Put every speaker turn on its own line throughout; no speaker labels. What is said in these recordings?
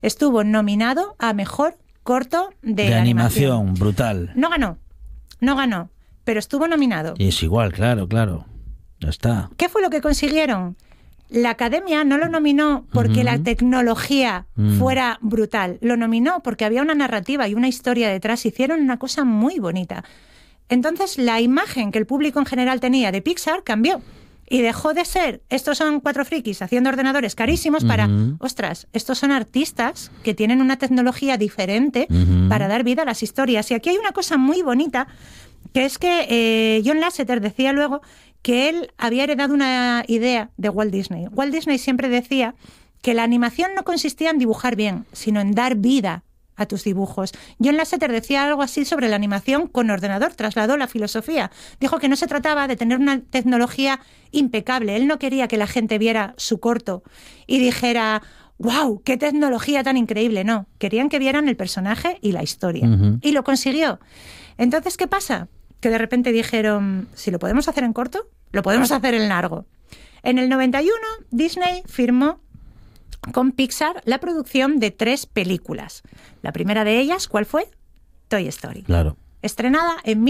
estuvo nominado a Mejor Corto de
animación. Brutal.
No ganó, pero estuvo nominado.
Y es igual, claro. Ya está.
¿Qué fue lo que consiguieron? La Academia no lo nominó porque la tecnología fuera brutal. Lo nominó porque había una narrativa y una historia detrás. Hicieron una cosa muy bonita. Entonces, la imagen que el público en general tenía de Pixar cambió. Y dejó de ser, estos son 4 frikis haciendo ordenadores carísimos para, ostras, estos son artistas que tienen una tecnología diferente para dar vida a las historias. Y aquí hay una cosa muy bonita, que es que John Lasseter decía luego que él había heredado una idea de Walt Disney. Walt Disney siempre decía que la animación no consistía en dibujar bien, sino en dar vida a tus dibujos. John Lasseter decía algo así sobre la animación con ordenador, trasladó la filosofía. Dijo que no se trataba de tener una tecnología impecable. Él no quería que la gente viera su corto y dijera, ¡wow! ¡Qué tecnología tan increíble! No, querían que vieran el personaje y la historia. Y lo consiguió. Entonces, ¿qué pasa? Que de repente dijeron, si lo podemos hacer en corto, lo podemos hacer en largo. En el 91, Disney firmó con Pixar la producción de 3 películas. La primera de ellas, ¿cuál fue? Toy Story.
Claro.
Estrenada en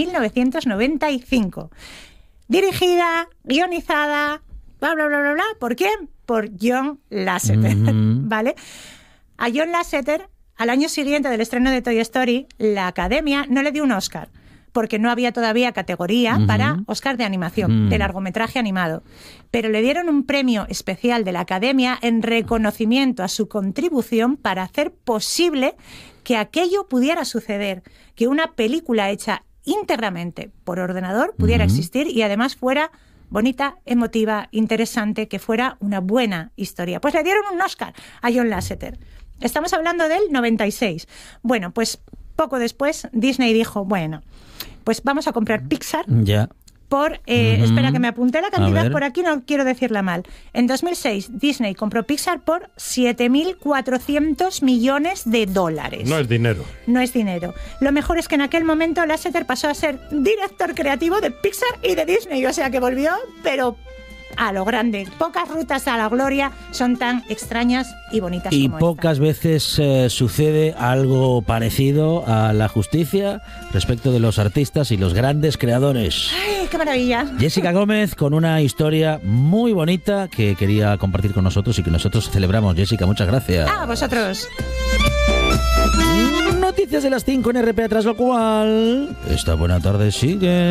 1995. Dirigida, guionizada, bla, bla, bla, bla, bla. ¿Por quién? Por John Lasseter. ¿Vale? A John Lasseter, al año siguiente del estreno de Toy Story, la Academia no le dio un Oscar, porque no había todavía categoría para Oscar de animación, de largometraje animado. Pero le dieron un premio especial de la Academia en reconocimiento a su contribución para hacer posible que aquello pudiera suceder, que una película hecha íntegramente por ordenador pudiera existir y además fuera bonita, emotiva, interesante, que fuera una buena historia. Pues le dieron un Oscar a John Lasseter. Estamos hablando del 96. Bueno, pues poco después Disney dijo, bueno, pues vamos a comprar Pixar por... espera que me apunté la cantidad por aquí, no quiero decirla mal. En 2006 Disney compró Pixar por $7.400 millones.
No es dinero.
No es dinero. Lo mejor es que en aquel momento Lasseter pasó a ser director creativo de Pixar y de Disney, o sea que volvió, pero a lo grande. Pocas rutas a la gloria son tan extrañas y bonitas
y
como
pocas
esta.
Veces sucede algo parecido a la justicia respecto de los artistas y los grandes creadores.
¡Ay, qué maravilla!
Jessica Gómez con una historia muy bonita que quería compartir con nosotros y que nosotros celebramos. Jessica, muchas gracias.
¡A vosotros!
Noticias de las 5 en RPA, tras lo cual esta buena tarde sigue.